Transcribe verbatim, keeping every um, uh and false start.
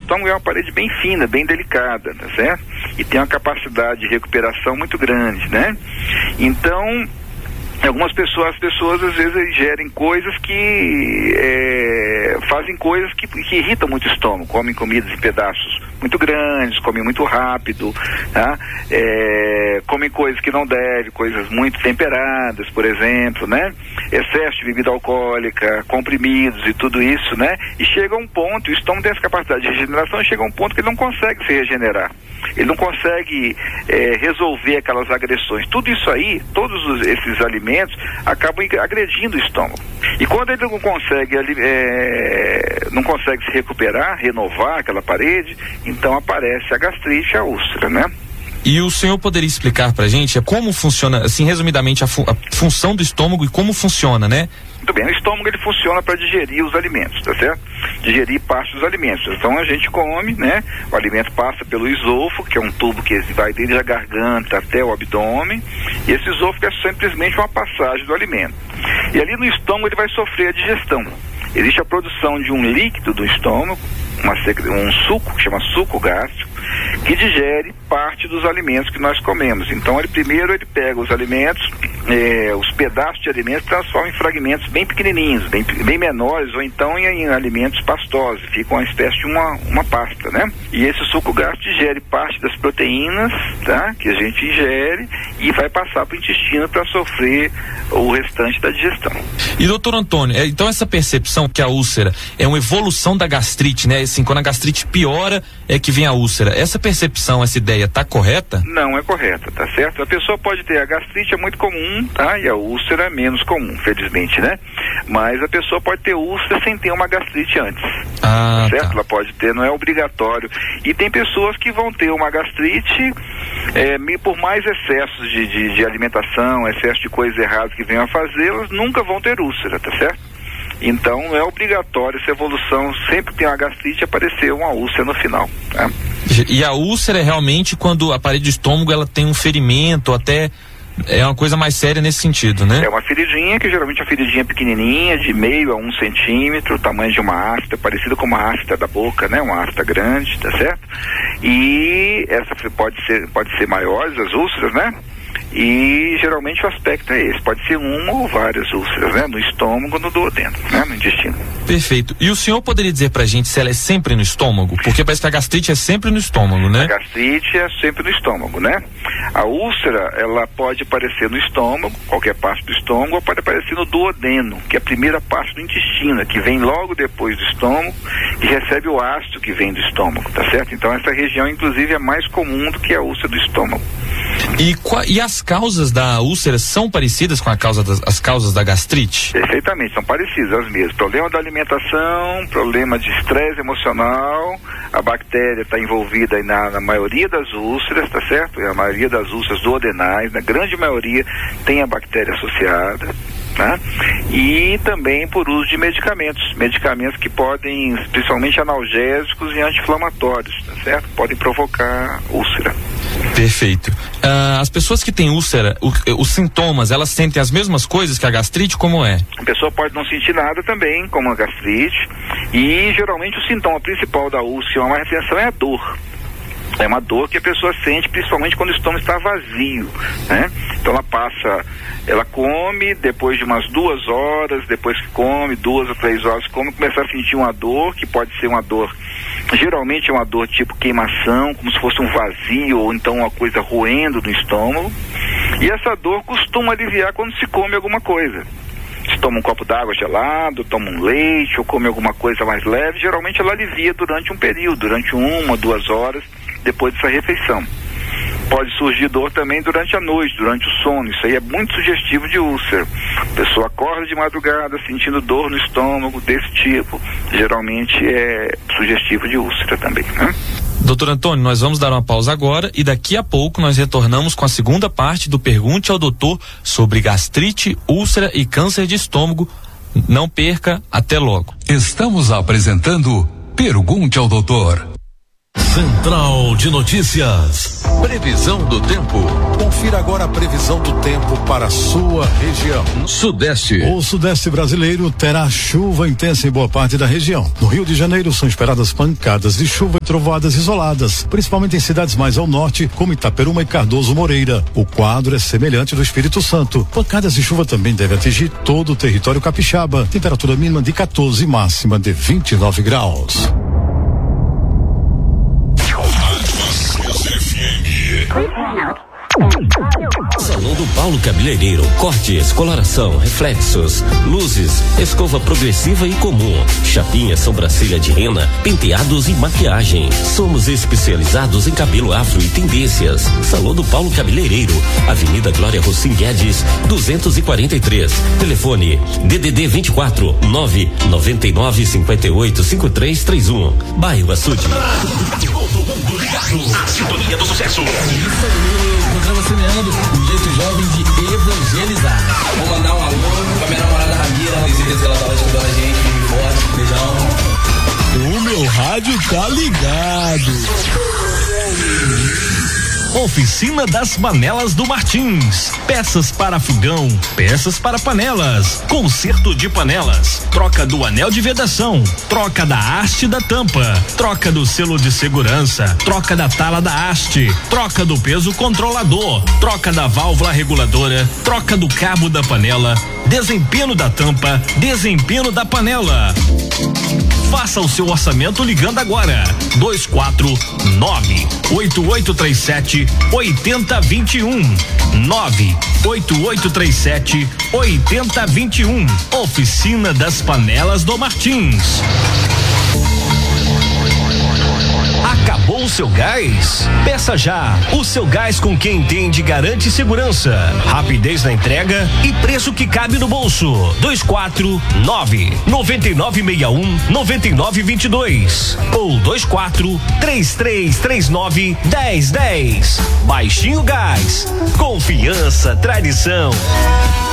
estômago é uma parede bem fina, bem delicada, tá certo? E tem uma capacidade de recuperação muito grande, né? Então, algumas pessoas, as pessoas às vezes ingerem coisas que é, fazem coisas que, que irritam muito o estômago, comem comidas em pedaços muito grandes, comem muito rápido, tá? É, comem coisas que não devem, coisas muito temperadas, por exemplo, né? Excesso de bebida alcoólica, comprimidos e tudo isso, né? E chega a um ponto, o estômago tem essa capacidade de regeneração, chega a um ponto que ele não consegue se regenerar. Ele não consegue é, resolver aquelas agressões. Tudo isso aí, todos os, esses alimentos acabam agredindo o estômago. E quando ele não consegue, é, não consegue se recuperar, renovar aquela parede, então aparece a gastrite e a úlcera, né? E o senhor poderia explicar pra gente como funciona, assim, resumidamente, a, fu- a função do estômago e como funciona, né? Muito bem, o estômago ele funciona para digerir os alimentos, tá certo? Digerir parte dos alimentos. Então a gente come, né? O alimento passa pelo esôfago, que é um tubo que vai desde a garganta até o abdômen, e esse esôfago é simplesmente uma passagem do alimento. E ali no estômago ele vai sofrer a digestão. Existe a produção de um líquido do estômago, uma, um suco, que chama suco gástrico, que digere parte dos alimentos que nós comemos. Então ele primeiro ele pega os alimentos, eh, os pedaços de alimentos, transforma em fragmentos bem pequenininhos, bem, bem menores, ou então em, em alimentos pastosos, fica uma espécie de uma, uma pasta, né? E esse suco gástrico digere parte das proteínas, tá? Que a gente ingere e vai passar para o intestino para sofrer o restante da digestão. E doutor Antônio, é, então essa percepção que a úlcera é uma evolução da gastrite, né? Assim, quando a gastrite piora é que vem a úlcera. Essa percepção, essa ideia tá correta? Não é correta, tá certo? A pessoa pode ter a gastrite, é muito comum, tá? E a úlcera é menos comum, felizmente, né? Mas a pessoa pode ter úlcera sem ter uma gastrite antes. Ah, tá certo? Tá. Ela pode ter, não é obrigatório. E tem pessoas que vão ter uma gastrite é, por mais excessos de, de, de alimentação, excesso de coisas erradas que venham a fazer, elas nunca vão ter úlcera, tá certo? Então não é obrigatório essa evolução, sempre tem uma gastrite aparecer uma úlcera no final, tá? E a úlcera é realmente quando a parede do estômago ela tem um ferimento, até é uma coisa mais séria nesse sentido, né? É uma feridinha, que geralmente é uma feridinha pequenininha, de meio a um centímetro, o tamanho de uma afta, parecida com uma afta da boca, né? Uma afta grande, tá certo? E essa pode ser, pode ser maiores, as úlceras, né? E geralmente o aspecto é esse, pode ser uma ou várias úlceras, né? No estômago, no duodeno, né? No intestino. Perfeito. E o senhor poderia dizer pra gente se ela é sempre no estômago? Porque parece que a gastrite é sempre no estômago, né? A gastrite é sempre no estômago, né? A úlcera, ela pode aparecer no estômago, qualquer parte do estômago, ou pode aparecer no duodeno, que é a primeira parte do intestino, que vem logo depois do estômago, e recebe o ácido que vem do estômago, tá certo? Então essa região, inclusive, é mais comum do que a úlcera do estômago. E, e as causas da úlcera são parecidas com a causa das, as causas da gastrite? Perfeitamente, são parecidas as mesmas. Problema da alimentação, problema de estresse emocional, a bactéria está envolvida aí na, na maioria das úlceras, tá certo? A maioria das úlceras duodenais, na grande maioria, tem a bactéria associada. Né? E também por uso de medicamentos, medicamentos que podem, principalmente analgésicos e anti-inflamatórios, tá certo? Podem provocar úlcera. Perfeito. Uh, as pessoas que têm úlcera, o, os sintomas, elas sentem as mesmas coisas que a gastrite, como é? A pessoa pode não sentir nada também, como a gastrite, e geralmente o sintoma principal da úlcera, uma retenção, é a dor. É uma dor que a pessoa sente, principalmente quando o estômago está vazio, né? Então ela passa, ela come, depois de umas duas horas, depois que come, duas ou três horas, come, começa a sentir uma dor, que pode ser uma dor, geralmente é uma dor tipo queimação, como se fosse um vazio, ou então uma coisa roendo no estômago, e essa dor costuma aliviar quando se come alguma coisa. Se toma um copo d'água gelado, toma um leite, ou come alguma coisa mais leve, geralmente ela alivia durante um período, durante uma, duas horas, depois dessa refeição. Pode surgir dor também durante a noite, durante o sono. Isso aí é muito sugestivo de úlcera. A pessoa acorda de madrugada sentindo dor no estômago desse tipo. Geralmente é sugestivo de úlcera também, né? Doutor Antônio, nós vamos dar uma pausa agora e daqui a pouco nós retornamos com a segunda parte do Pergunte ao Doutor sobre gastrite, úlcera e câncer de estômago. Não perca, até logo. Estamos apresentando Pergunte ao Doutor. Central de Notícias. Previsão do tempo. Confira agora a previsão do tempo para a sua região. Sudeste. O sudeste brasileiro terá chuva intensa em boa parte da região. No Rio de Janeiro são esperadas pancadas de chuva e trovoadas isoladas, principalmente em cidades mais ao norte, como Itaperuna e Cardoso Moreira. O quadro é semelhante do Espírito Santo. Pancadas de chuva também devem atingir todo o território capixaba. Temperatura mínima de quatorze, máxima de vinte e nove graus. Salão do Paulo Cabeleireiro, cortes, coloração, reflexos, luzes, escova progressiva e comum, chapinha, sobrancelha de rena, penteados e maquiagem. Somos especializados em cabelo afro e tendências. Salão do Paulo Cabeleireiro, Avenida Glória Rossim Guedes, duzentos e quarenta e três. Telefone D D D vinte e quatro, nove noventa e nove, cinquenta e oito, cinquenta e três trinta e um. Bairro Açude. A sintonia do sucesso. Programa semeando um jeito jovem de evangelizar. Vou mandar um alô pra minha namorada Ramira, tenho certeza que ela tava escutando a gente, firme e forte, beijão. O meu rádio tá ligado. Oficina das Panelas do Martins. Peças para fogão, peças para panelas, conserto de panelas, troca do anel de vedação, troca da haste da tampa, troca do selo de segurança, troca da tala da haste, troca do peso controlador, troca da válvula reguladora, troca do cabo da panela, desempenho da tampa, desempenho da panela. Faça o seu orçamento ligando agora. dois quatro nove, oito oito três sete, oito zero dois um. nove oito oito três sete, oito zero dois um. Oficina das Panelas do Martins. Acabou o seu gás? Peça já. O seu gás com quem entende garante segurança, rapidez na entrega e preço que cabe no bolso. dois quatro nove, nove nove seis um, nove nove dois dois ou dois quatro três três três nove, um zero um zero. Baixinho Gás. Confiança, tradição.